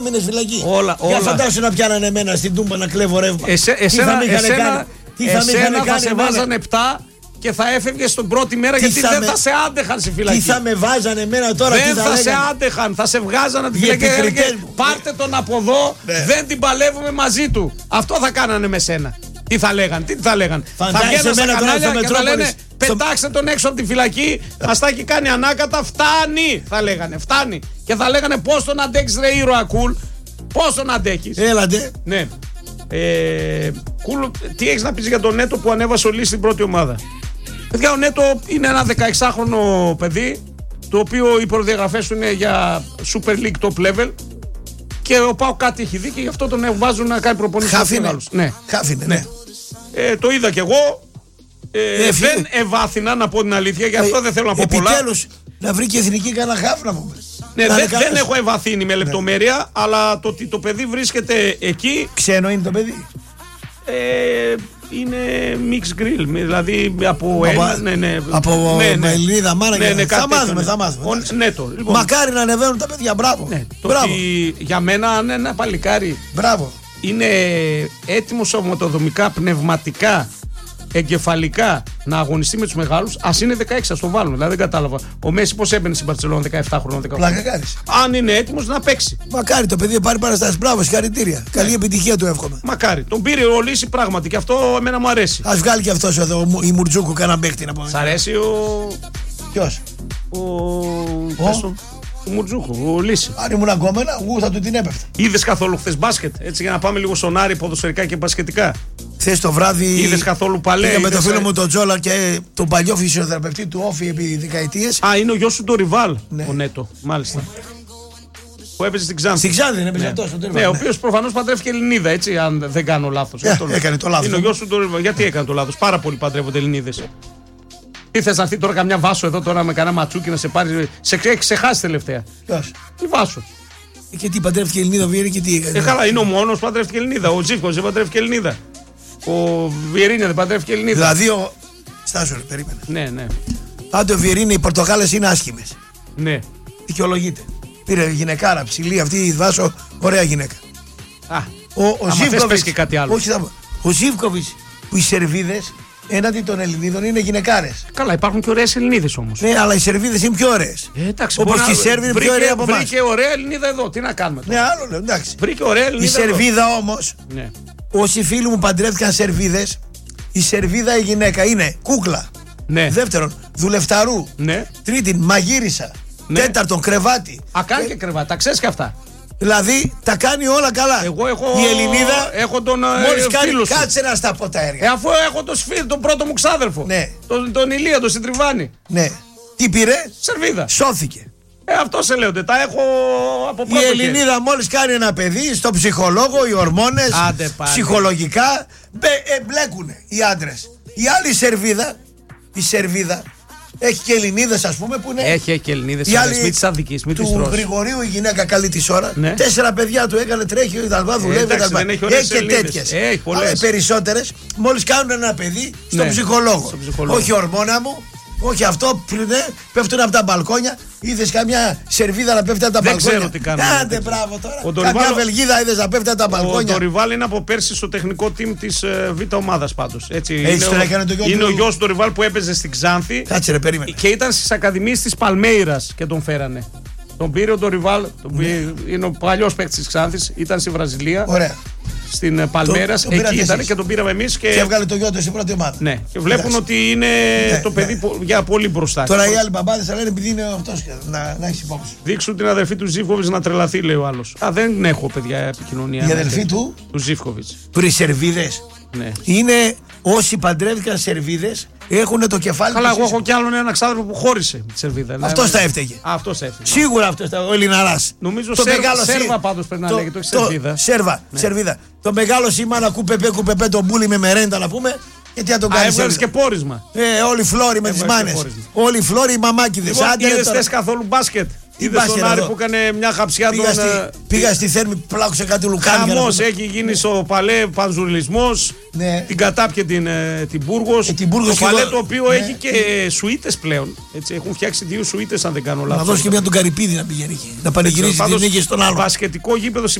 μήνες φυλακή. Όλα. Για φαντάσου να πιάνανε εμένα στην Τούμπα να κλέβω ρεύμα. Εσένα θα σε βάζανε 7 και θα έφευγε στην πρώτη μέρα γιατί δεν θα σε άντεχαν στη φυλακή. Τι θα με βάζανε εμένα τώρα, δεν θα σε άντεχαν, θα σε βγάζανε τη φυλακή. Πάρτε τον από εδώ, δεν την παλεύουμε μαζί του. Αυτό θα κάνανε με σένα. Τι θα λέγανε. Θα βγαίνουν στα κανάλια και θα λένε πετάξτε τον έξω από τη φυλακή. Μας τα έχει κάνει ανάκατα. Φτάνει, θα λέγανε. Φτάνει. Και θα λέγανε πώς τον αντέξεις ρε ήρωα Κουλ. Πώς τον αντέχεις. Έλατε. Ναι. Κουλ, τι έχεις να πεις για τον Νέτο που ανέβασε ο Λύση στην πρώτη ομάδα. Παιδιά, ο Νέτο είναι ένα 16χρονο παιδί, το οποίο οι προδιαγραφές του είναι για Super League top level. Και ο Πάο κάτι έχει δει και γι' αυτό τον βάζουν να κάνει προπονήσεις στους μεγάλους. Ναι. Χάφινε, ναι. Το είδα κι εγώ. Δεν ευάθυνα, να πω την αλήθεια, γι' αυτό δεν θέλω να πω πολλά. Επιτέλους να βρει και εθνική κανένα χάφ να πούμε. Ναι, δεν έχω ευαθύνει με λεπτομέρεια, αλλά το ότι το παιδί βρίσκεται εκεί. Ξένο είναι το παιδί. Είναι mix grill, δηλαδή από Ελληνίδα μάνα και θα μάθουμε. Νέτο. Λοιπόν. Μακάρι να ανεβαίνουν τα παιδιά, μπράβο. Ναι, για μένα είναι ένα παλικάρι. Μπράβο. Είναι έτοιμο σωματοδομικά, πνευματικά, εγκεφαλικά να αγωνιστεί με τους μεγάλους. Ας είναι 16, ας το βάλουν. Δηλαδή δεν κατάλαβα. Ο Μέση πώς έμπαινε στην Μπαρσελόνα 17χρονο, 18χρονο. Πλάκα κάνεις. Αν είναι έτοιμος να παίξει. Μακάρι το παιδί πάρει παραστάσεις. Μπράβο, συγχαρητήρια. Καλή επιτυχία του εύχομαι. Μακάρι. Τον πήρε ο Λύση πράγματι και αυτό εμένα μου αρέσει. Ας βγάλει και αυτός εδώ η Μουρτζούκου κανένα παίχτη να πούμε. Σ' αρέσει ο. Ποιος? Ο Μουρτζούκου, ο Λύση. Αν ήμουν ακόμα, εγώ θα του την έπεφτα. Είδες καθόλου χθες μπάσκετ, έτσι για να πάμε λίγο στον Άρη ποδοσφαιρικά και μπασκετικά. Χθες το βράδυ. Είδες καθόλου παλέ. Πήγα με το φίλο μου τον Τζόλα και τον παλιό φυσιοθεραπευτή του Όφη επί δεκαετίες. Είναι ο γιος σου το Ριβάλ, ο Νέτο, μάλιστα. Που έπαιζε στην Ξάνθη. Στην Ξάνθη, έπαιζε αυτό. Ναι, ο οποίος προφανώς παντρεύτηκε Ελληνίδα, έτσι, αν δεν κάνω λάθος. Έκανε το λάθος. Είναι ο γιος σου το Ριβάλ. Γιατί έκανε το λάθος, πάρα πολλοί παντρεύονται Ελληνίδες. Τι θες να έρθει τώρα καμιά Βάσο εδώ τώρα με κανένα ματσούκι να σε πάρει. Σε έχει ξεχάσει τελευταία. Ποιος? Η Βάσο. Και τι παντρεύτηκε Ελληνίδα, Βιερίνη και τι έκανε. Καλά, είναι ο μόνος που παντρεύτηκε Ελληνίδα. Ο Τζίφκος δεν παντρεύτηκε Ελληνίδα. Ο Βιερίνη δεν παντρεύτηκε Ελληνίδα. Δηλαδή ο. Στάσο, περίμενε. Ναι. Άντε ο Βιερίνη, οι Πορτογάλες είναι άσχημες. Ναι. Δικαιολογείται. Πήρε γυναικάρα ψηλή αυτή η Βάσο, ωραία γυναίκα. Ο Ζίβκοβιτς. Και κάτι άλλο. Ο Ζίβκοβιτς που οι Σερβίδες έναντι των Ελληνίδων είναι γυναικάρες. Καλά, υπάρχουν και ωραίες Ελληνίδες όμως. Ναι, αλλά οι Σερβίδες είναι πιο ωραίες. Όπως και οι Σέρβοι είναι πιο ωραίοι από εμάς. Βρήκε ωραία Ελληνίδα εδώ, τι να κάνουμε τώρα. Ναι, άλλο λέω, εντάξει. Βρήκε ωραία Ελληνίδα. Η Σερβίδα όμως, ναι. Όσοι φίλοι μου παντρεύτηκαν Σερβίδες, η Σερβίδα η γυναίκα είναι κούκλα. Ναι. Δεύτερον, δουλευταρού. Ναι. Τρίτην, μαγείρισα. Ναι. Τέταρτον, κρεβάτι. Κάνει και κρεβάτι, τα ξέρεις και αυτά. Δηλαδή τα κάνει όλα καλά. Εγώ έχω. Η Ελληνίδα. Έχω τον. Μόλις κάνει. Κάτσε να στα πω τα έργα. Αφού έχω τον πρώτο μου ξάδερφο. Ναι. Τον Ηλία, τον Συντριβάνη. Ναι. Τι πήρε? Σερβίδα. Σώθηκε. Αυτό σε λέω. Τα έχω από πρώτο. Η Ελληνίδα μόλις κάνει ένα παιδί, στο ψυχολόγο, οι ορμόνες, ψυχολογικά μπλέκουνε οι άντρες. Η άλλη η Σερβίδα. Έχει και Ελληνίδες, ας πούμε, που είναι. Έχει και Ελληνίδες. Μην τις αδικείς, μην τις τρως. Του Γρηγορίου η γυναίκα καλή της ώρα. Ναι. 4 παιδιά του έκανε, τρέχει, δουλεύει. Έχει και τέτοιες. Αλλά οι περισσότερες μόλις κάνουν ένα παιδί στον ψυχολόγο. Όχι ορμόνα μου, όχι αυτό, πέφτουν από τα μπαλκόνια. Είδες καμιά Σερβίδα να πέφτει από τα μπαλκόνια? Δεν ξέρω τι κάνουν. Άντε, μπράβο τώρα. Καμιά Βελγίδα είδες να πέφτει από τα μπαλκόνια? Το Ριβάλ είναι από πέρσι στο τεχνικό team της Β' ομάδας πάντως. Είναι ο γιος του Ριβάλ που έπαιζε στην Ξάνθη. Κάτσε ρε, περίμενε. Και ήταν στις ακαδημίες της Παλμέιρας και τον φέρανε. Τον πήρε ο Ριβάλ, είναι ο παλιός παίκτης της Ξάνθης, ήταν στη Βραζιλία. Ωραία. Στην Παλμέρας, εκεί ήταν και τον πήραμε εμείς. Και έβγαλε το γιο του στην πρώτη ομάδα. Ναι, και βλέπουν ότι είναι το παιδί για πολύ μπροστά. Τώρα οι άλλοι μπαμπάδες θα λένε επειδή είναι αυτός να έχει υπόψη. Δείξουν την αδερφή του Ζίβκοβιτς να τρελαθεί, λέει ο άλλος. Δεν έχω παιδιά επικοινωνία. Η αδερφή του Ζίβκοβιτς. Που οι Σερβίδες. Ναι. Είναι όσοι παντρεύτηκαν Σερβίδες έχουν το κεφάλι. Καλά, εγώ έχω κι άλλον ένα ξάδερφο που χώρισε με τη Σερβίδα. Αυτός θα έφταιγε. Σίγουρα αυτός θα, ο Ελληναράς. Νομίζω Σέρβα πάντως πρέπει να λέγεται, όχι Σερβίδα. Σερβίδα. Το μεγάλο σήμα κουπεπέ τον μπούλι με μερέντα να πούμε. Γιατί να τον κάνει. Έβγαλες και πόρισμα. Όλοι φλόροι με τις μάνες. Όλοι φλόροι οι μαμάκιδες. Είδες καθόλου μπάσκετ? Είδες τον Άρη που έκανε μια χαψιά τον. Πήγα στη Θέρμη, πλάκουσε κάτι λουκάνια. Χαμός έχει γίνει στο Παλέ, πανζουρλισμός. Ναι. Την κατάπιε την Μπούργος. Το Παλέ το οποίο έχει και σουίτες πλέον. Έτσι, έχουν φτιάξει 2 σουίτες αν δεν κάνω λάθος. Να δώσει και μια τον Καρυπίδη να πηγαίνει εκεί. Να πανηγυρίσει την νίκη στον άλλο. Μπασκετικό γήπεδο